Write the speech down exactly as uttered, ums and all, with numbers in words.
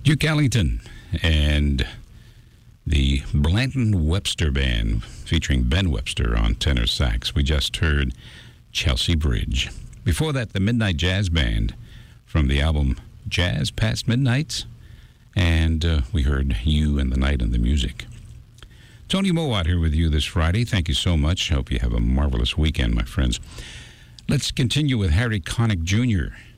Duke Ellington and the Blanton Webster Band featuring Ben Webster on tenor sax. We just heard Chelsea Bridge. Before that, the Midnight Jazz Band from the album Jazz Past Midnights. And uh, we heard You and the Night and the Music. Tony Mowat here with you this Friday. Thank you so much. Hope you have a marvelous weekend, my friends. Let's continue with Harry Connick Junior